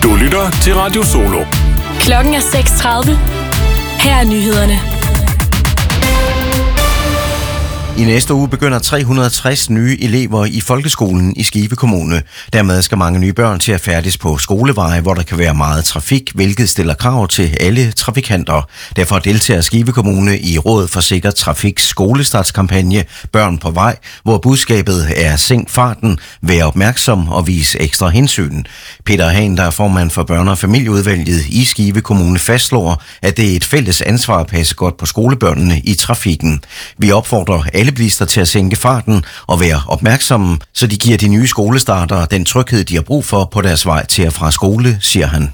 Du lytter til Radio Solo. Klokken er 6:30. Her er nyhederne. I næste uge begynder 360 nye elever i folkeskolen i Skive Kommune. Dermed skal mange nye børn til at færdes på skoleveje, hvor der kan være meget trafik, hvilket stiller krav til alle trafikanter. Derfor deltager Skive Kommune i Råd for Sikker Trafiks skolestartskampagne Børn på vej, hvor budskabet er sænk farten, vær opmærksom og vis ekstra hensyn. Peter Hahn, der er formand for børne- og familieudvalget i Skive Kommune, fastslår, at det er et fælles ansvar at passe godt på skolebørnene i trafikken. Vi opfordrer alle bilister til at sænke farten og være opmærksomme, så de giver de nye skolestartere den tryghed, de har brug for på deres vej til og fra skole, siger han.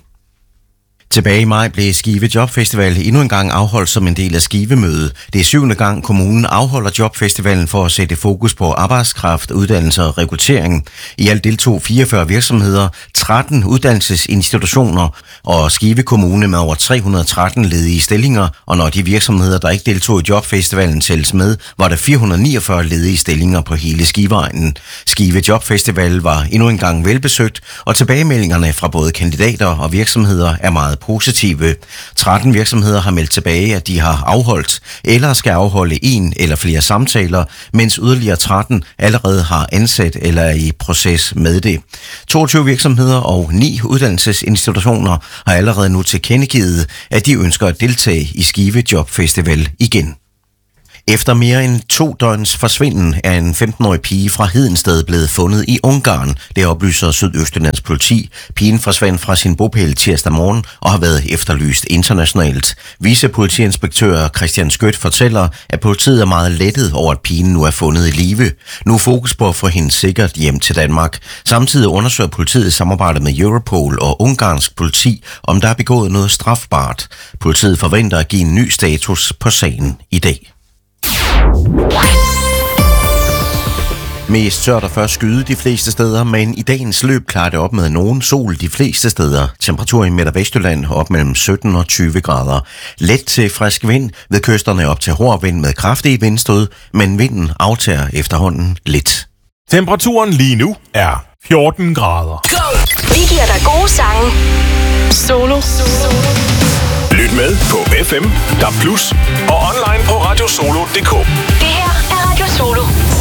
Tilbage i maj blev Skive Jobfestival endnu en gang afholdt som en del af Skive-mødet. Det er 7. gang kommunen afholder Jobfestivalen for at sætte fokus på arbejdskraft, uddannelse og rekruttering. I alt deltog 44 virksomheder, 13 uddannelsesinstitutioner og Skive Kommune med over 313 ledige stillinger. Og når de virksomheder, der ikke deltog i Jobfestivalen, tælles med, var der 449 ledige stillinger på hele Skiveegnen. Skive Jobfestival var endnu en gang velbesøgt, og tilbagemeldingerne fra både kandidater og virksomheder er meget positive. 13 virksomheder har meldt tilbage, at de har afholdt eller skal afholde en eller flere samtaler, mens yderligere 13 allerede har ansat eller er i proces med det. 22 virksomheder og 9 uddannelsesinstitutioner har allerede nu tilkendegivet, at de ønsker at deltage i Skive Jobfestival igen. Efter mere end 2 døgns forsvinden er en 15-årig pige fra Hedensted blevet fundet i Ungarn. Det oplyser Sydøstjyllands politi. Pigen forsvandt fra sin bopæl tirsdag morgen og har været efterlyst internationalt. Vicepolitiinspektør Christian Skødt fortæller, at politiet er meget lettet over, at pigen nu er fundet i live. Nu er fokus på at få hende sikkert hjem til Danmark. Samtidig undersøger politiet i samarbejde med Europol og ungarsk politi, om der er begået noget strafbart. Politiet forventer at give en ny status på sagen i dag. Mest tørt og først skyde de fleste steder, men i dagens løb klarer det op med nogen sol de fleste steder. Temperatur i Midt- og Vestjylland op mellem 17 og 20 grader. Let til frisk vind, ved kysterne op til hård vind med kraftige vindstød, men vinden aftager efterhånden lidt. Temperaturen lige nu er 14 grader. Vi giver dig gode sange. Solo. Lyt med på FM, DAB+, og online på radiosolo.dk. Det her er Radio Solo.